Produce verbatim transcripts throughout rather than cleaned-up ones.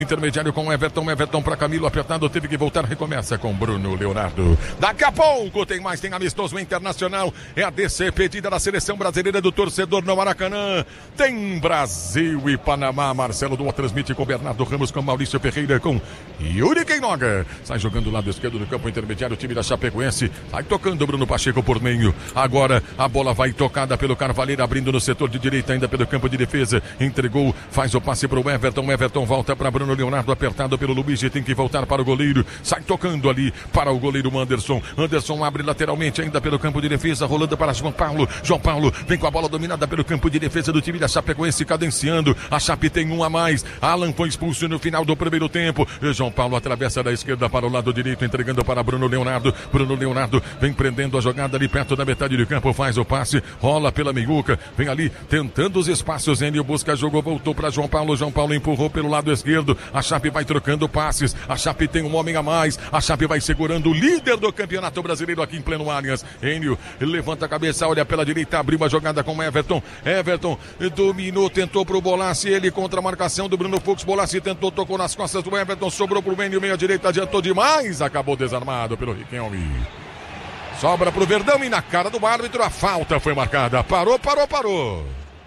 Intermediário com Everton, Everton para Camilo, apertado, teve que voltar, recomeça com Bruno Leonardo. Daqui a pouco tem mais, tem amistoso internacional, é a D C pedida da seleção brasileira do torcedor no Maracanã. Tem Brasil e Panamá, Marcelo Duó transmite com Bernardo Ramos, com Maurício Ferreira, com Yuri Queinoga. Sai jogando do lado esquerdo do campo intermediário, o time da Chapecoense, sai tocando Bruno Pacheco por meio. Agora a bola vai tocada pelo Carvalheiro, abrindo no setor de direita, ainda pelo campo de defesa, entregou, faz o passe para o Everton, Everton volta para Bruno Leonardo, apertado pelo Luigi, tem que voltar para o goleiro, sai tocando ali para o goleiro Anderson, Anderson abre lateralmente ainda pelo campo de defesa, rolando para João Paulo, João Paulo vem com a bola dominada pelo campo de defesa do time da Chapecoense, cadenciando, a Chape tem um a mais, Alan foi expulso no final do primeiro tempo, e João Paulo atravessa da esquerda para o lado direito, entregando para Bruno Leonardo, Bruno Leonardo vem prendendo a jogada ali perto da metade do campo, faz o passe, rola pela meiuca, vem ali tentando os espaços, Enio busca jogo, voltou para João Paulo, João Paulo empurrou pelo lado esquerdo, a Chape vai trocando passes, a Chape tem um homem a mais, a Chape vai segurando o líder do Campeonato Brasileiro aqui em pleno Allianz. Enio levanta a cabeça, olha pela direita, abriu a jogada com Everton, Everton dominou, tentou pro Bolassi, ele contra a marcação do Bruno Fux, Bolassi tentou, tocou nas costas do Everton, sobrou pro Enio, meia direita, adiantou demais, acabou desarmado pelo Riquelme. Sobra pro Verdão e na cara do árbitro a falta foi marcada, parou, parou, parou.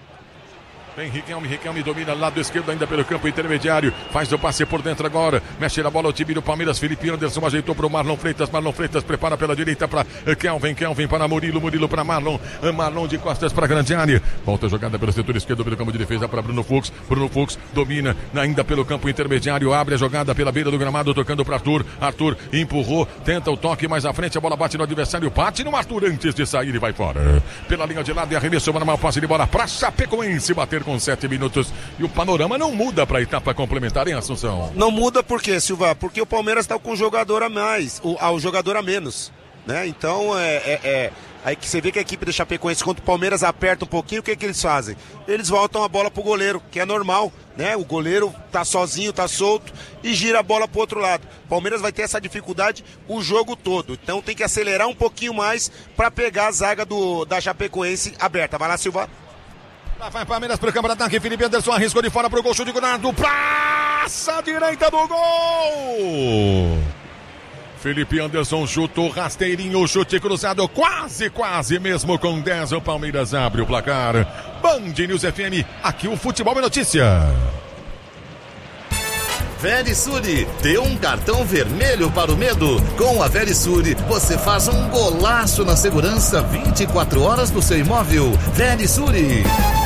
Vem Riquelme, Riquelme domina lado esquerdo ainda pelo campo intermediário, faz o passe por dentro agora, mexe a bola o time do Palmeiras, Felipe Anderson ajeitou para o Marlon Freitas, Marlon Freitas prepara pela direita para Kelvin, Kelvin para Murilo, Murilo para Marlon, Marlon de costas para a grande área, volta a jogada pelo setor esquerdo pelo campo de defesa para Bruno Fux, Bruno Fux domina ainda pelo campo intermediário, abre a jogada pela beira do gramado, tocando para Arthur, Arthur empurrou, tenta o toque mais à frente, a bola bate no adversário, bate no Arthur antes de sair e vai fora, pela linha de lado e arremesso, normal, passe de bola para Chapecoense, bater com sete minutos e o panorama não muda para a etapa complementar em Assunção. Não muda por quê, Silva? Porque o Palmeiras está com um jogador a mais, o, ao jogador a menos, né? Então é, é, é aí que você vê que a equipe da Chapecoense, quando o Palmeiras aperta um pouquinho, o que que eles fazem? Eles voltam a bola pro goleiro, que é normal, né? O goleiro tá sozinho, tá solto e gira a bola pro outro lado. O Palmeiras vai ter essa dificuldade o jogo todo, então tem que acelerar um pouquinho mais para pegar a zaga do, da Chapecoense aberta. Vai lá, Silva. Lá vai Palmeiras pro campo de ataque, Felipe Anderson arriscou de fora pro gol, chute de Gonardo, praça direita do gol! Felipe Anderson chutou rasteirinho, chute cruzado, quase, quase mesmo com dez, o Palmeiras abre o placar. Band News F M, aqui o futebol é notícia. Verisure, dê um cartão vermelho para o medo. Com a Verisure, você faz um golaço na segurança vinte e quatro horas do seu imóvel. Verisure.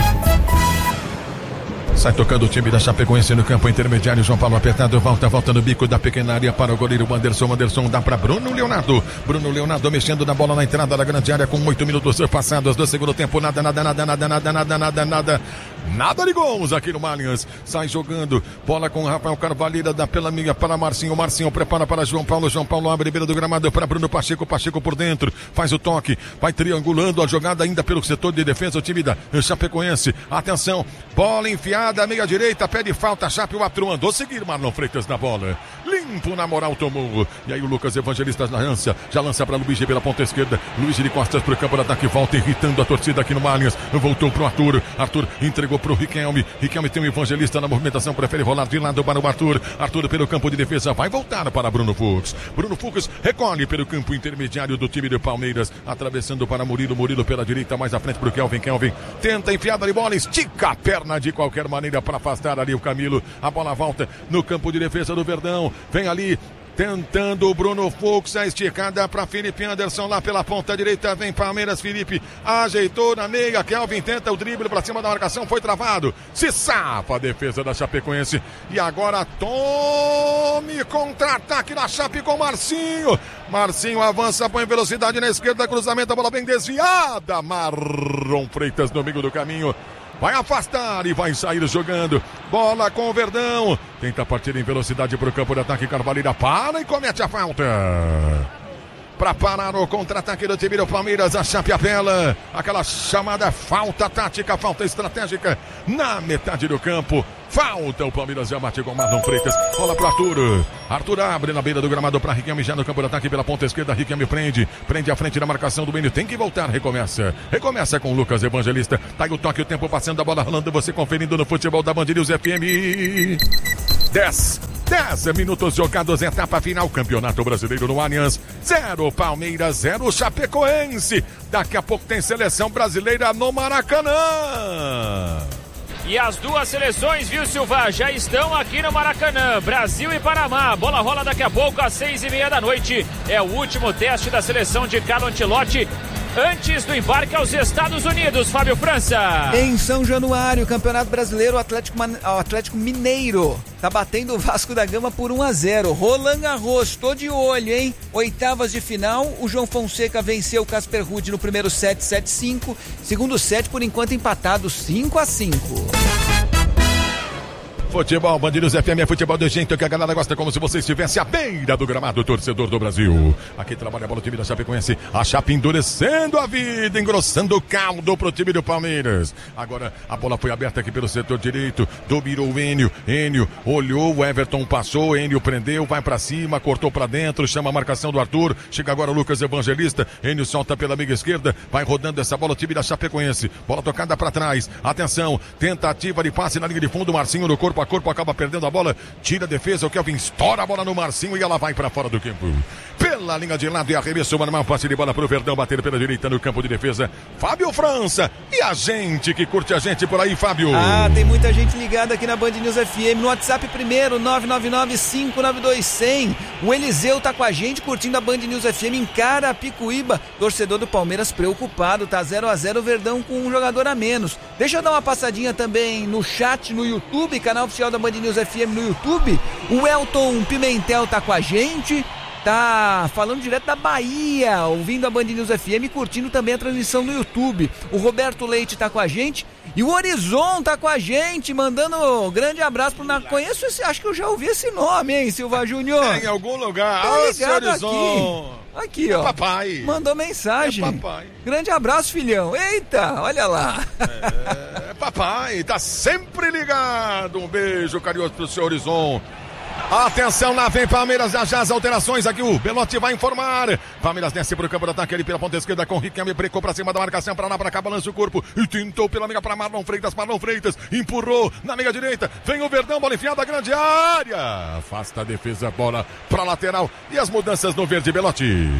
Sai tocando o time da Chapecoense no campo intermediário, João Paulo apertado, volta, volta no bico da pequena área para o goleiro Anderson, Anderson dá para Bruno Leonardo, Bruno Leonardo mexendo na bola na entrada da grande área com oito minutos passados do segundo tempo, nada, nada, nada, nada, nada, nada, nada, nada, nada de gols aqui no Allianz, sai jogando, bola com Rafael Carvalheira, dá pela minha para Marcinho, Marcinho prepara para João Paulo, João Paulo abre beira do gramado para Bruno Pacheco, Pacheco por dentro, faz o toque, vai triangulando a jogada ainda pelo setor de defesa, o time da Chapecoense, atenção, bola enfiada, da meia direita, pede falta, Chape, o árbitro mandou seguir, Marlon Freitas na bola, limpo na moral, tomou, e aí o Lucas Evangelista na lança, já lança para Luigi pela ponta esquerda, Luigi de costas pro campo de ataque, volta irritando a torcida aqui no Allianz, voltou pro Arthur, Arthur entregou pro Riquelme, Riquelme tem um Evangelista na movimentação, prefere rolar de lado para o Arthur, Arthur pelo campo de defesa, vai voltar para Bruno Fux, Bruno Fux recolhe pelo campo intermediário do time do Palmeiras, atravessando para Murilo, Murilo pela direita, mais à frente pro Kelvin, Kelvin tenta enfiada de bola, estica a perna de qualquer maneira para afastar ali o Camilo, a bola volta no campo de defesa do Verdão, vem ali tentando o Bruno Fux, a esticada para Felipe Anderson lá pela ponta direita, vem Palmeiras, Felipe ajeitou na meia, Kelvin tenta o drible para cima da marcação, foi travado, se safa a defesa da Chapecoense e agora tome contra-ataque da Chape com Marcinho, Marcinho avança, põe velocidade na esquerda, cruzamento, a bola bem desviada, Marlon Freitas no meio do caminho, vai afastar e vai sair jogando. Bola com o Verdão. Tenta partir em velocidade para o campo de ataque. Carvalheira para e comete a falta. Para parar o contra-ataque do time do Palmeiras, a Chape apela. Aquela chamada falta tática, falta estratégica na metade do campo. Falta, o Palmeiras já bate com Marlon Freitas. Bola para Arthur. Arthur abre na beira do gramado para Riquelme, já no campo de ataque pela ponta esquerda. Riquelme prende, prende à frente da marcação do Benio. Tem que voltar, recomeça. Recomeça com o Lucas Evangelista. Tá aí o toque, o tempo passando, a bola rolando. Você conferindo no futebol da Band News F M. dez. dez minutos jogados, etapa final, Campeonato Brasileiro no Allianz. Zero Palmeiras, zero Chapecoense. Daqui a pouco tem seleção brasileira no Maracanã. E as duas seleções, viu, Silva, já estão aqui no Maracanã, Brasil e Panamá. Bola rola daqui a pouco às seis e meia da noite. É o último teste da seleção de Carlo Ancelotti antes do embarque aos Estados Unidos, Fábio França. Em São Januário, Campeonato Brasileiro, o Atlético, Man... o Atlético Mineiro tá batendo o Vasco da Gama por um a zero. Roland Garros, tô de olho, hein? Oitavas de final, o João Fonseca venceu o Casper Ruud no primeiro set, sete a cinco. Segundo set, por enquanto, empatado cinco a cinco. Futebol, Band News F M é futebol do jeito que a galera gosta, como se você estivesse à beira do gramado, torcedor do Brasil. Aqui trabalha a bola, o time da Chapecoense, a Chape endurecendo a vida, engrossando o caldo pro time do Palmeiras. Agora a bola foi aberta aqui pelo setor direito, dominou o Enio, Enio olhou, o Everton passou, Enio prendeu, vai pra cima, cortou pra dentro, chama a marcação do Arthur, chega agora o Lucas Evangelista, Enio solta pela amiga esquerda, vai rodando essa bola, o time da Chapecoense, bola tocada pra trás, atenção, tentativa de passe na linha de fundo, Marcinho no corpo a corpo, acaba perdendo a bola, tira a defesa, o Kelvin estoura a bola no Marcinho e ela vai para fora do campo. Pela linha de lado e arremesso, normal, passe de bola pro Verdão, bater pela direita no campo de defesa, Fábio França. E a gente que curte a gente por aí, Fábio? Ah, tem muita gente ligada aqui na Band News F M, no WhatsApp primeiro, nove nove nove, cinco nove dois, zero zero. O Eliseu tá com a gente, curtindo a Band News F M em Carapicuíba. Torcedor do Palmeiras preocupado, tá zero a zero, Verdão com um jogador a menos. Deixa eu dar uma passadinha também no chat, no YouTube, canal oficial da Band News F M no YouTube. O Elton Pimentel tá com a gente, tá falando direto da Bahia, ouvindo a Band News F M e curtindo também a transmissão no YouTube. O Roberto Leite tá com a gente e o Horizon tá com a gente, mandando um grande abraço pro... Na... Conheço esse, acho que eu já ouvi esse nome, hein, Silva Júnior? É, em algum lugar. Tá ligado Horizon. aqui. Aqui, é ó. Papai. Mandou mensagem. É papai. Grande abraço, filhão. Eita, olha lá. É, é papai, tá sempre ligado. Um beijo carinhoso pro seu Horizon. Atenção, lá vem Palmeiras, já já as alterações aqui, o Belotti vai informar. Palmeiras desce pro campo de ataque, ele pela ponta esquerda com o Riquelme, brecou pra cima da marcação, pra lá, pra cá, balança o corpo e tentou pela amiga pra Marlon Freitas, Marlon Freitas empurrou na amiga direita, vem o Verdão, bola enfiada, grande área, afasta a defesa, bola pra lateral e as mudanças no verde, Belotti.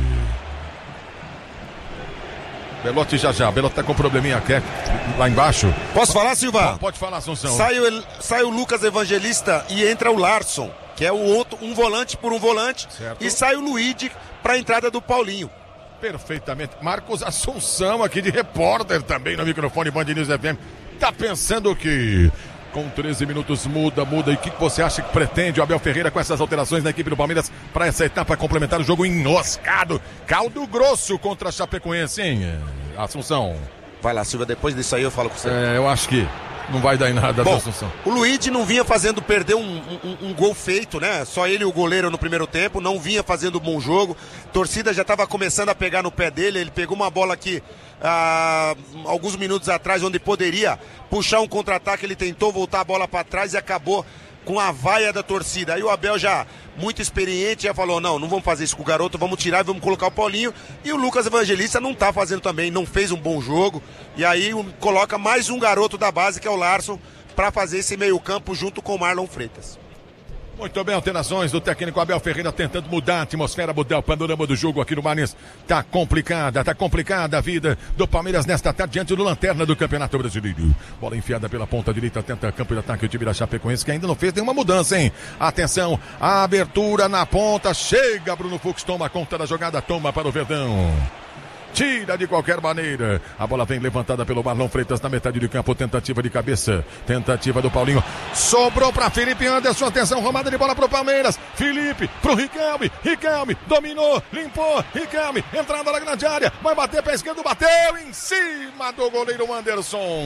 Belotti já já, Belotti tá com um probleminha aqui, lá embaixo. Posso falar, Silva? Pode falar, Assunção. Sai o, sai o Lucas Evangelista e entra o Larson, que é o outro, um volante por um volante, certo. E sai o Luigi para a entrada do Paulinho. Perfeitamente. Marcos Assunção aqui de repórter também no microfone Band News F M. Tá pensando que com treze minutos muda, muda. E o que você acha que pretende o Abel Ferreira com essas alterações na equipe do Palmeiras para essa etapa complementar o jogo enroscado? Caldo grosso contra a Chapecoense, hein, Assunção? Vai lá, Silva, depois disso aí eu falo com você. É, eu acho que não vai dar em nada. Bom, Assunção. O Luigi não vinha fazendo perder um, um, um gol feito, né? Só ele e o goleiro no primeiro tempo, não vinha fazendo um bom jogo. A torcida já estava começando a pegar no pé dele. Ele pegou uma bola aqui ah, alguns minutos atrás, onde poderia puxar um contra-ataque. Ele tentou voltar a bola para trás e acabou com a vaia da torcida. Aí o Abel, já muito experiente, já falou, não, não vamos fazer isso com o garoto, vamos tirar e vamos colocar o Paulinho. E o Lucas Evangelista não tá fazendo também, não fez um bom jogo. E aí um, coloca mais um garoto da base, que é o Larson, para fazer esse meio campo junto com o Marlon Freitas. Muito bem, alterações do técnico Abel Ferreira tentando mudar a atmosfera, mudar o panorama do jogo aqui no Marins. Tá complicada, tá complicada a vida do Palmeiras nesta tarde diante do Lanterna do Campeonato Brasileiro. Bola enfiada pela ponta direita, tenta campo de ataque o time da Chapecoense, que ainda não fez nenhuma mudança, hein? Atenção, a abertura na ponta, chega Bruno Fux, toma conta da jogada, toma para o Verdão. Tira de qualquer maneira. A bola vem levantada pelo Marlon Freitas na metade do campo. Tentativa de cabeça. Tentativa do Paulinho. Sobrou para Felipe Anderson. Atenção, romada de bola pro Palmeiras. Felipe pro Riquelme. Riquelme dominou, limpou. Riquelme, entrada na grande área. Vai bater pé esquerdo, bateu em cima do goleiro Anderson.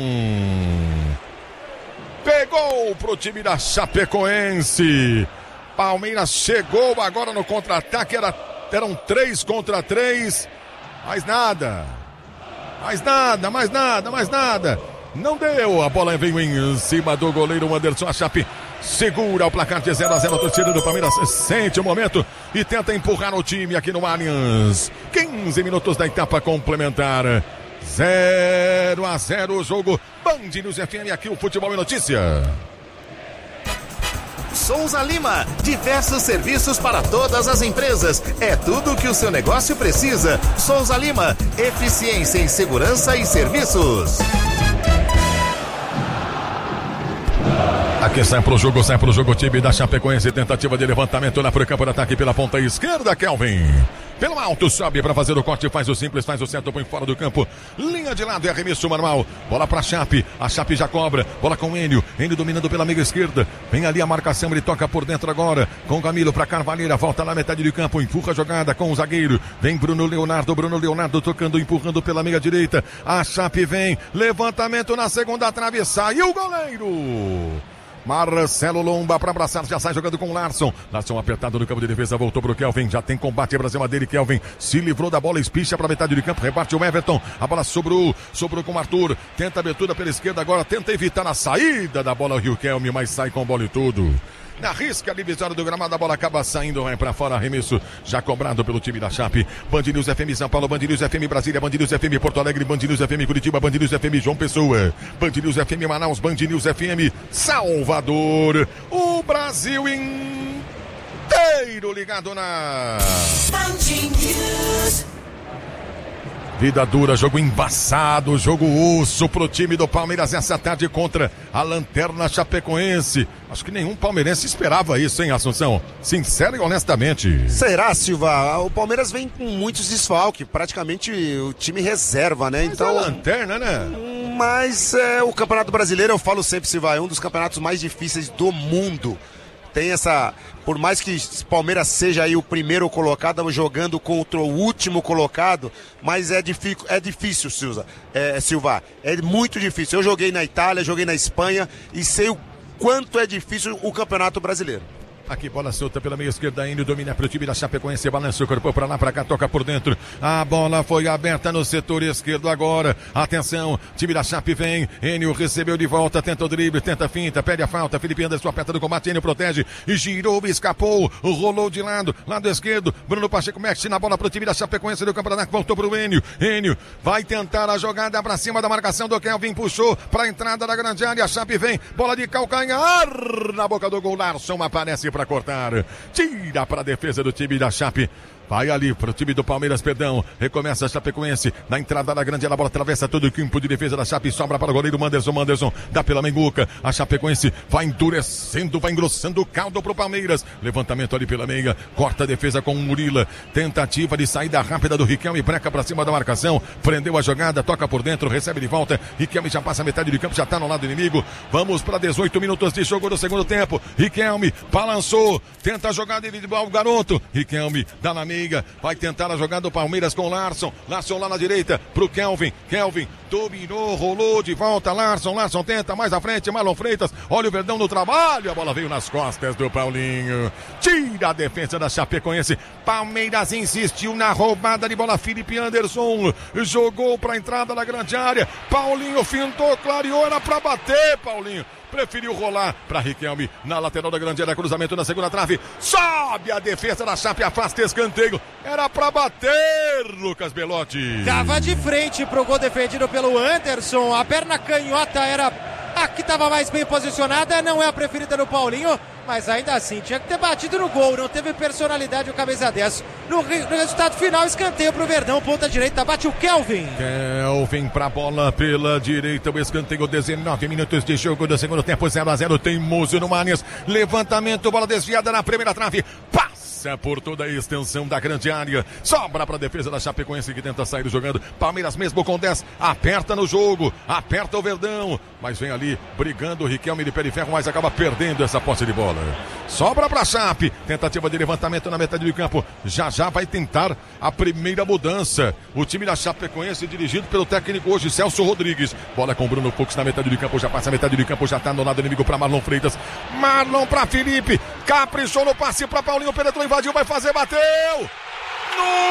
Pegou pro time da Chapecoense. Palmeiras chegou agora no contra-ataque. Era, eram três contra três. Mais nada, mais nada, mais nada, mais nada. Não deu, a bola veio em cima do goleiro Anderson. A Chape segura o placar de zero a zero. A torcida do Palmeiras sente o momento e tenta empurrar o time aqui no Allianz. quinze minutos da etapa complementar. zero a zero o jogo. Band News F M, aqui o Futebol e Notícia. Souza Lima, diversos serviços para todas as empresas. É tudo o que o seu negócio precisa. Souza Lima, eficiência em segurança e serviços. Aqui sai pro jogo, sai pro jogo o time da Chapecoense, tentativa de levantamento lá pro campo de ataque pela ponta esquerda, Kelvin. Pelo alto, sobe para fazer o corte, faz o simples, faz o certo, põe fora do campo. Linha de lado, é arremesso manual. Bola pra Chape, a Chape já cobra. Bola com o Enio, Enio dominando pela meia esquerda. Vem ali a marcação, ele toca por dentro agora. Com o Camilo pra Carvalheira, volta lá metade do campo, empurra a jogada com o zagueiro. Vem Bruno Leonardo, Bruno Leonardo tocando, empurrando pela meia direita. A Chape vem, levantamento na segunda trave, saiu o goleiro. Marcelo Lomba para abraçar, já sai jogando com o Larson. Larson apertado no campo de defesa, voltou pro Kelvin, já tem combate pra cima dele, Kelvin se livrou da bola, espicha pra metade de campo, rebate o Everton, a bola sobrou, sobrou com o Arthur, tenta a abertura pela esquerda agora, tenta evitar a saída da bola o Rio Kelme, mas sai com bola e tudo. Na risca a divisória do gramado, a bola acaba saindo, vai pra fora, arremesso já cobrado pelo time da Chape. Band News F M São Paulo, Band News F M Brasília, Band News F M Porto Alegre, Band News F M Curitiba, Band News F M João Pessoa, Band News F M Manaus, Band News F M Salvador. O Brasil inteiro ligado na Band News. Vida dura, jogo embaçado, jogo osso pro time do Palmeiras essa tarde contra a Lanterna Chapecoense. Acho que nenhum palmeirense esperava isso, hein, Assunção? Sincero e honestamente. Será, Silva? O Palmeiras vem com muitos desfalques, praticamente o time reserva, né? Mas então, a Lanterna, né? Mas é, o Campeonato Brasileiro, eu falo sempre, Silva, é um dos campeonatos mais difíceis do mundo. Tem essa, por mais que Palmeiras seja aí o primeiro colocado, jogando contra o último colocado, mas é, difi- é difícil, Silva. É, Silva, é muito difícil. Eu joguei na Itália, joguei na Espanha e sei o quanto é difícil o Campeonato Brasileiro. Aqui bola solta pela meia esquerda, indo domina para o time da Chapecoense, balança o corpo para lá, para cá, toca por dentro. A bola foi aberta no setor esquerdo agora. Atenção, time da Chape vem. Enio recebeu de volta, tenta o drible, tenta a finta, pede a falta. Felipe Anderson aperta do combate, Enio protege, girou, escapou, rolou de lado, lado esquerdo. Bruno Pacheco mexe na bola para o time da Chapecoense do campeonato, voltou para o Enio. Enio vai tentar a jogada para cima da marcação do Kelvin, puxou para a entrada da grande área. A Chape vem, bola de calcanhar na boca do gol. Larson aparece para cortar, tira para a defesa do time da Chape. Vai ali para o time do Palmeiras, perdão. Recomeça a Chapecoense. Na entrada da grande, a bola atravessa todo o campo de defesa da Chape. Sobra para o goleiro Manderson. Manderson dá pela Menguca. A Chapecoense vai endurecendo, vai engrossando o caldo para o Palmeiras. Levantamento ali pela meia. Corta a defesa com o Murila. Tentativa de saída rápida do Riquelme. Breca para cima da marcação. Prendeu a jogada. Toca por dentro. Recebe de volta. Riquelme já passa a metade do campo. Já está no lado inimigo. Vamos para dezoito minutos de jogo do segundo tempo. Riquelme balançou. Tenta a jogada individual. O garoto. Riquelme dá na meia. Vai tentar a jogada do Palmeiras com Larson. Larson lá na direita pro Kelvin. Kelvin dominou, rolou de volta. Larson, Larson tenta mais à frente. Marlon Freitas, olha o Verdão no trabalho. A bola veio nas costas do Paulinho. Tira a defesa da Chapecoense. Palmeiras insistiu na roubada de bola. Felipe Anderson jogou pra entrada da grande área. Paulinho fintou, clareou, era pra bater, Paulinho. Preferiu rolar para Riquelme na lateral da grande área, cruzamento na segunda trave, sobe a defesa da Chape, afasta escanteio, era para bater, Lucas Belotti. Tava de frente pro gol defendido pelo Anderson, a perna canhota era a que estava mais bem posicionada, não é a preferida do Paulinho, mas ainda assim tinha que ter batido no gol, não teve personalidade o camisa dez. No, re, no resultado final, escanteio pro Verdão, ponta direita, bate o Kelvin. Kelvin pra bola pela direita, o escanteio, dezenove minutos de jogo do segundo tempo, zero a zero, teimoso no Manias, levantamento, bola desviada na primeira trave, passa por toda a extensão da grande área, sobra para a defesa da Chapecoense que tenta sair jogando. Palmeiras mesmo com dez, aperta no jogo, aperta o Verdão, mas vem ali brigando o Riquelme de pé de ferro, mas acaba perdendo essa posse de bola. Sobra para a Chape, tentativa de levantamento na metade do campo, já já vai tentar a primeira mudança. O time da Chapecoense dirigido pelo técnico hoje, Celso Rodrigues. Bola com Bruno Fux na metade do campo, já passa a metade do campo, já está no lado inimigo para Marlon Freitas. Marlon para Felipe, caprichou no passe para Paulinho, penetrou, invadiu, vai fazer, bateu! No